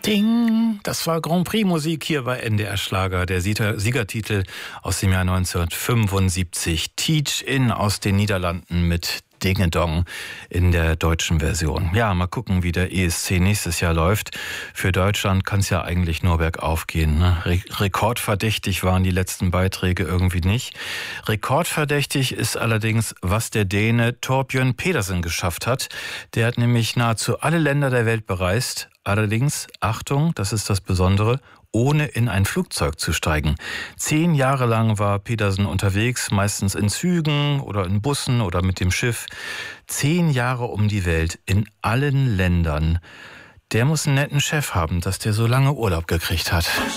Ding, das war Grand Prix Musik hier bei NDR Schlager, der Siegertitel aus dem Jahr 1975, Teach In aus den Niederlanden mit Dingedong in der deutschen Version. Ja, mal gucken, wie der ESC nächstes Jahr läuft. Für Deutschland kann es ja eigentlich nur bergauf gehen. Ne? Rekordverdächtig waren die letzten Beiträge irgendwie nicht. Rekordverdächtig ist allerdings, was der Däne Torbjörn Pedersen geschafft hat. Der hat nämlich nahezu alle Länder der Welt bereist. Allerdings, Achtung, das ist das Besondere, ohne in ein Flugzeug zu steigen. 10 Jahre lang war Pedersen unterwegs, meistens in Zügen oder in Bussen oder mit dem Schiff. 10 Jahre um die Welt, in allen Ländern. Der muss einen netten Chef haben, dass der so lange Urlaub gekriegt hat.